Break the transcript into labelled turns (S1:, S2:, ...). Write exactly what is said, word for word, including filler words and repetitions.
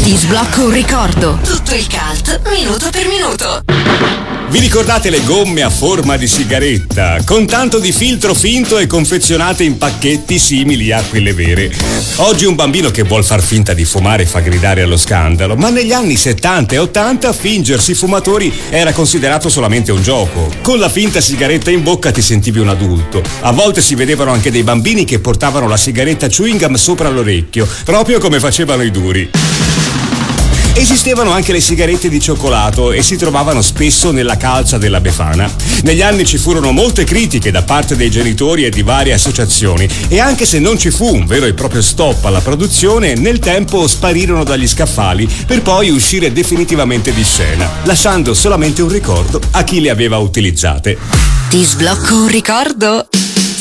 S1: Ti sblocco un ricordo. Tutto il cult, minuto per minuto.
S2: Vi ricordate le gomme a forma di sigaretta, con tanto di filtro finto e confezionate in pacchetti simili a quelle vere? Oggi un bambino che vuol far finta di fumare fa gridare allo scandalo, ma negli anni settanta e ottanta fingersi fumatori era considerato solamente un gioco. Con la finta sigaretta in bocca ti sentivi un adulto. A volte si vedevano anche dei bambini che portavano la sigaretta chewing gum sopra l'orecchio, proprio come facevano i duri. Esistevano anche le sigarette di cioccolato e si trovavano spesso nella calza della Befana. Negli anni ci furono molte critiche da parte dei genitori e di varie associazioni e anche se non ci fu un vero e proprio stop alla produzione, nel tempo sparirono dagli scaffali per poi uscire definitivamente di scena, lasciando solamente un ricordo a chi le aveva utilizzate.
S1: Ti sblocco un ricordo?